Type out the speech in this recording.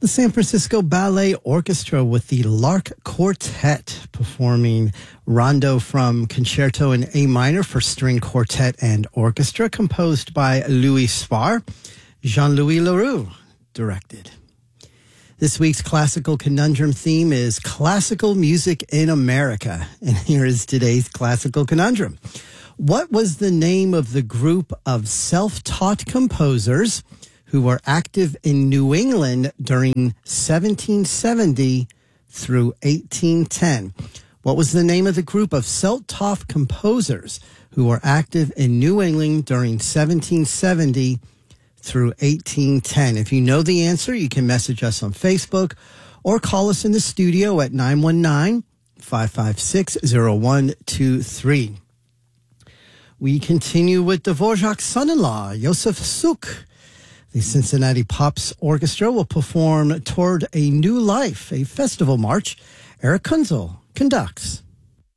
The San Francisco Ballet Orchestra with the Lark Quartet performing Rondo from Concerto in A minor for string quartet and orchestra, composed by Louis Spar. Jean-Louis Leroux directed. This week's Classical Conundrum theme is Classical Music in America. And here is today's Classical Conundrum. What was the name of the group of self-taught composers who were active in New England during 1770 through 1810? What was the name of the group of self-taught composers who were active in New England during 1770 through 1810? If you know the answer, you can message us on Facebook or call us in the studio at 919-556-0123. We continue with Dvorak's son-in-law, Josef Suk. The Cincinnati Pops Orchestra will perform Toward a New Life, a festival march. Eric Kunzel conducts.